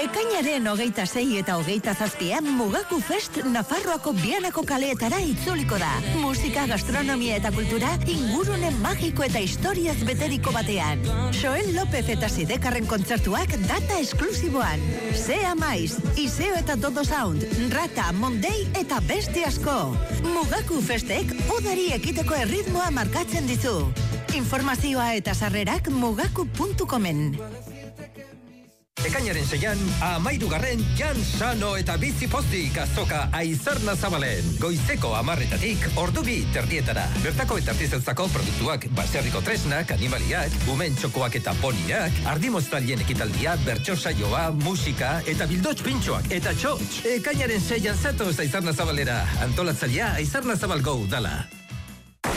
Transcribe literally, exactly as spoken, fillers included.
Ekainaren hogeita sei eta hogeita zazpian Mugaku Fest Nafarroako Bianako kaleetara itzuliko da. Musika, gastronomia eta kultura ingurune magiko eta historiaz beteriko batean. Joel López eta Sidekarren kontzertuak data esklusiboan. Sea Mais, Iseo eta Todo Sound, Rata, Mondei eta beste asko. Mugaku Festek udari ekiteko erritmoa markatzen dizu. Informazioa eta sarrerak mugaku puntu comen. Ekainaren seian, amairugarren Jan Sano eta Bizi Pozik azoka Aizarna Zabalen. Goizeko amarretatik ordu bi terdietara. Bertako eta artizantzako produktuak, baserriko tresnak, animaliak, umen txokoak eta poniak, ardimoztalien ekitaldia, bertso saioa, musika eta bildotx pintxoak eta txotx. Ekainaren seian zatoz Aizarna Zabalera. Antolatzailea Aizarna Zabal Go dala.